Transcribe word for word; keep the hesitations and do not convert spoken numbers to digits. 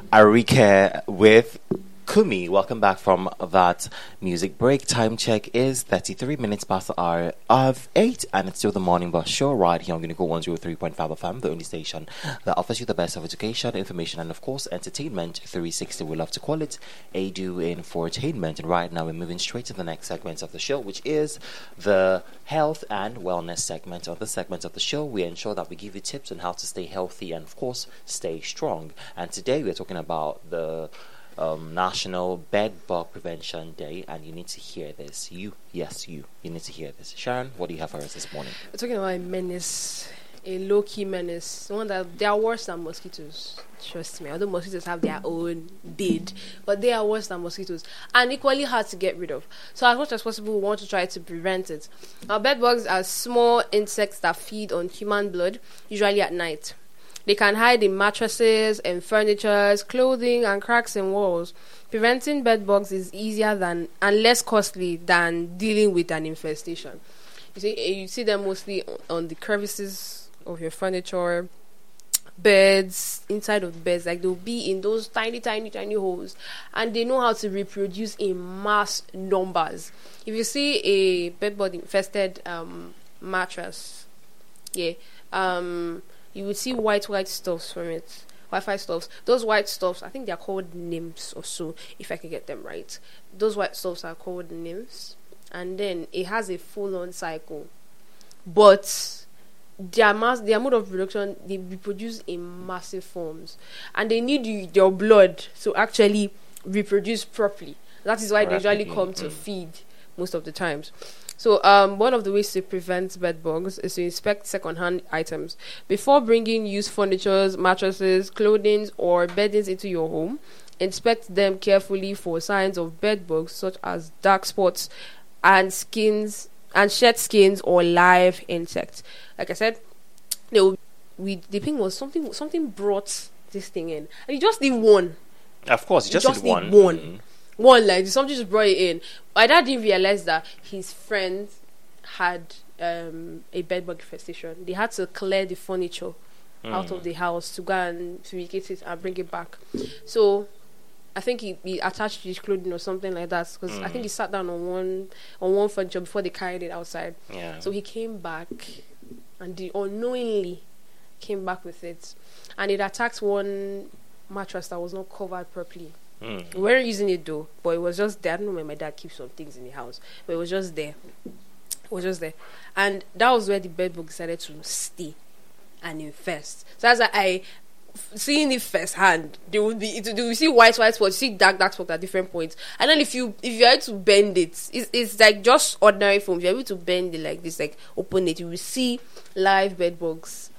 Arike with Kumi. Welcome back from that music break. Time check is thirty-three minutes past the hour of eight, and it's still the morning bus show right here on Unico one oh three point five F M, the only station that offers you the best of education, information, and of course, entertainment three sixty. We love to call it A Do Infotainment. And right now, we're moving straight to the next segment of the show, which is the health and wellness segment. On this segment of the show, we ensure that we give you tips on how to stay healthy and, of course, stay strong. And today, we're talking about the Um, National Bed Bug Prevention Day, and you need to hear this. You, yes, you, you need to hear this. Sharon, what do you have for us this morning? We're talking about a menace, a low-key menace. One that they are worse than mosquitoes. Trust me. Although mosquitoes have their own bid, but they are worse than mosquitoes and equally hard to get rid of. So as much as possible, we want to try to prevent it. Now, bed bugs are small insects that feed on human blood, usually at night. They can hide in mattresses and furniture, clothing, and cracks in walls. Preventing bed bugs is easier than and less costly than dealing with an infestation. You see, you see them mostly on the crevices of your furniture, beds, inside of the beds. Like they'll be in those tiny, tiny, tiny holes, and they know how to reproduce in mass numbers. If you see a bed bug infested um, mattress, yeah, um. you would see white, white stuffs from it. Wi-Fi stuffs. Those white stuffs, I think they're called nymphs or so, if I can get them right. Those white stuffs are called nymphs. And then it has a full-on cycle. But their mass, their mode of reproduction, they reproduce in massive forms. And they need you, your blood to actually reproduce properly. That is why they usually come to feed most of the times. So um, one of the ways to prevent bed bugs is to inspect second-hand items. Before bringing used furniture, mattresses, clothing, or beddings into your home, inspect them carefully for signs of bed bugs such as dark spots and skins and shed skins or live insects. Like I said, they will, we the thing was something something brought this thing in, and you just need one. Of course, you just, you just need, need one. one. Mm-hmm. One, like somebody just brought it in. My dad didn't realize that his friend had um, a bedbug infestation. They had to clear the furniture mm. out of the house to go and fumigate it and bring it back. So I think he, he attached his clothing or something like that, because mm. I think he sat down on one on one furniture before they carried it outside. Yeah. So he came back and he unknowingly came back with it, and it attacked one mattress that was not covered properly. Mm. We weren't using it though, but it was just there. I don't know where my dad keeps some things in the house, but it was just there. It was just there, and that was where the bedbug decided to stay and infest. So as I, I seeing it firsthand, there would be it, you see white white spots, you see dark dark spots at different points, and then if you if you're able to bend it, it's, it's like just ordinary foam. If you're able to bend it like this, like open it, you will see live bedbugs